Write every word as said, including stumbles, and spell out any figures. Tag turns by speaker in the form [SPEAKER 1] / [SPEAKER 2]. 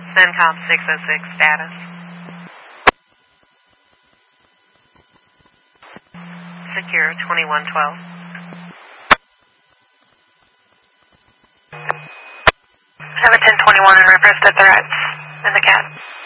[SPEAKER 1] CENTCOM six oh six status. Secure twenty-one twelve. Have a ten twenty-one in reference to threats in the cat.